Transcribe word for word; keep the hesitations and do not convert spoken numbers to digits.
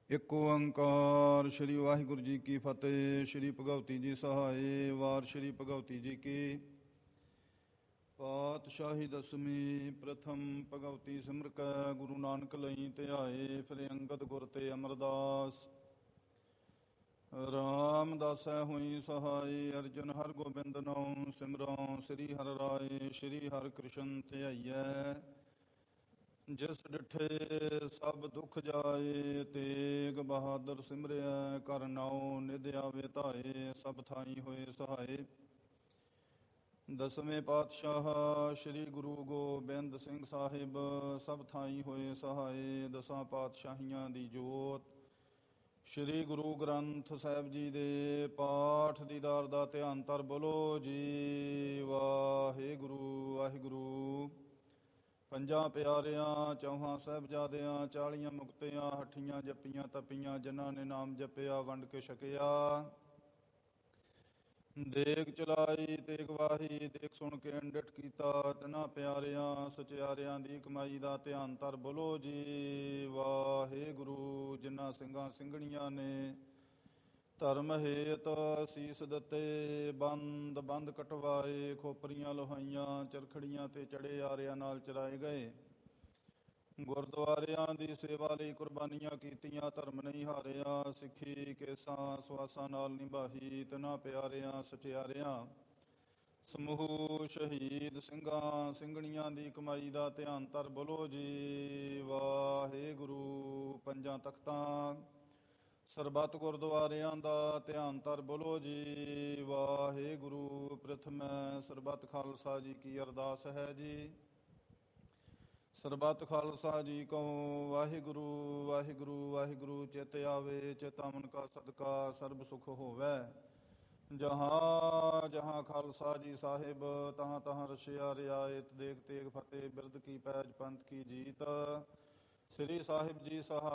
ਇੱਕ ਓੰਕਾਰ ਸ੍ਰੀ ਵਾਹਿਗੁਰੂ ਜੀ ਕੀ ਫਤਿਹ। ਸ੍ਰੀ ਭਗਵਤੀ ਜੀ ਸਹਾਏ। ਵਾਰ ਸ੍ਰੀ ਭਗਵਤੀ ਜੀ ਕੀ ਪਾਤਸ਼ਾਹੀ ਦਸਵੀਂ। ਪ੍ਰਥਮ ਭਗਵਤੀ ਸਿਮਰ ਕੈ ਗੁਰੂ ਨਾਨਕ ਲਈ ਧਿਆਏ। ਫਿਰ ਅੰਗਦ ਗੁਰ ਤੇ ਅਮਰਦਾਸ ਰਾਮਦਾਸੈ ਹੋਈ ਸਹਾਈ। ਅਰਜਨ ਹਰਿ ਗੋਬਿੰਦ ਨਉ ਸਿਮਰਉ ਸ੍ਰੀ ਹਰਿ ਰਾਏ। ਸ੍ਰੀ ਹਰਿ ਕ੍ਰਿਸ਼ਨ ਧਿਆਈਐ ਜਿਸ ਡਿਠੇ ਸਭ ਦੁੱਖ ਜਾਏ। ਤੇਗ ਬਹਾਦਰ ਸਿਮਰਿਆ ਕਰ ਨਾਉ ਨਿਧ ਆਵੇ ਧਾਏ। ਸਭ ਥਾਈ ਹੋਏ ਸਹਾਏ। ਦਸਵੇਂ ਪਾਤਸ਼ਾਹ ਸ੍ਰੀ ਗੁਰੂ ਗੋਬਿੰਦ ਸਿੰਘ ਸਾਹਿਬ ਸਭ ਥਾਈ ਹੋਏ ਸਹਾਏ। ਦਸਾਂ ਪਾਤਸ਼ਾਹੀਆਂ ਦੀ ਜੋਤ ਸ੍ਰੀ ਗੁਰੂ ਗ੍ਰੰਥ ਸਾਹਿਬ ਜੀ ਦੇ ਪਾਠ ਦੀਦਾਰ ਦਾ ਧਿਆਨ ਧਰ ਬੋਲੋ ਜੀ ਵਾਹਿਗੁਰੂ ਵਾਹਿਗੁਰੂ। ਪੰਜਾਂ ਪਿਆਰਿਆਂ ਚੌਹਾਂ ਸਾਹਿਬਜ਼ਾਦਿਆਂ ਚਾਲੀਆਂ ਮੁਕਤਿਆਂ ਹੱਠੀਆਂ ਜੱਪੀਆਂ ਤਪੀਆਂ ਜਿਨ੍ਹਾਂ ਨੇ ਨਾਮ ਜਪਿਆ ਵੰਡ ਕੇ ਛਕਿਆ। ਦੇਗ ਚਲਾਈ ਤੇਗ ਵਾਹੀ ਦੇਖ ਸੁਣ ਕੇ ਅੰਡਿਠ ਕੀਤਾ। ਤਿੰਨਾਂ ਪਿਆਰਿਆਂ ਸਚਿਆਰਿਆਂ ਦੀ ਕਮਾਈ ਦਾ ਧਿਆਨ ਧਰ ਬੋਲੋ ਜੀ ਵਾਹਿਗੁਰੂ। ਜਿਨ੍ਹਾਂ ਸਿੰਘਾਂ ਸਿੰਘਣੀਆਂ ਨੇ ਧਰਮ ਹੇਤ ਸੀਸ ਦਿੱਤੇ ਬੰਦ ਬੰਦ ਕਟਵਾਏ। ਖੋਪਰੀਆਂ ਲੋਹਾਈਆਂ ਚਰਖੜੀਆਂ ਤੇ ਚੜੇ ਆਰਿਆਂ ਨਾਲ ਚਰਾਏ ਗਏ। ਗੁਰਦੁਆਰਿਆਂ ਦੀ ਸੇਵਾ ਲਈ ਕੁਰਬਾਨੀਆਂ ਕੀਤੀਆਂ ਧਰਮ ਨਹੀਂ ਹਾਰਿਆ। ਸਿੱਖੀ ਕੇਸਾਂ ਸਵਾਸਾਂ ਨਾਲ ਨਿਭਾਈ। ਤਿੰਨਾਂ ਪਿਆਰਿਆਂ ਸਚਿਆਰਿਆਂ ਸਮੂਹ ਸ਼ਹੀਦ ਸਿੰਘਾਂ ਸਿੰਘਣੀਆਂ ਦੀ ਕਮਾਈ ਦਾ ਧਿਆਨ ਧਰ ਬੋਲੋ ਜੀ ਵਾਹਿਗੁਰੂ। ਪੰਜਾਂ ਤਖਤਾਂ ਸਰਬੱਤ ਗੁਰਦੁਆਰਿਆਂ ਦਾ ਧਿਆਨ ਧਰ ਬੋਲੋ ਜੀ ਵਾਹਿਗੁਰੂ। ਪ੍ਰਥਮੈ ਸਰਬੱਤ ਖਾਲਸਾ ਜੀ ਕੀ ਅਰਦਾਸ ਹੈ ਜੀ। ਸਰਬੱਤ ਖਾਲਸਾ ਜੀ ਕਹੋ ਵਾਹਿਗੁਰੂ ਵਾਹਿਗੁਰੂ ਵਾਹਿਗੁਰੂ। ਚਿਤ ਆਵੇ ਚਿਤ ਅਮਨ ਕਾ ਸਦਕਾ ਸਰਬ ਸੁਖ ਹੋਵੈ। ਜਹਾਂ ਜਹਾਂ ਖਾਲਸਾ ਜੀ ਸਾਹਿਬ ਤਹਾਂ ਤਹਾਂ ਰਸ਼ਿਆ ਰਿਆਇਤ। ਦੇਗ ਤੇਗ ਫਤਿਹ ਬਿਰਦ ਕੀ ਪੈਜ ਪੰਥ ਕੀ ਜੀਤ। ਸ੍ਰੀ ਸਾਹਿਬ ਜੀ ਸਹਾ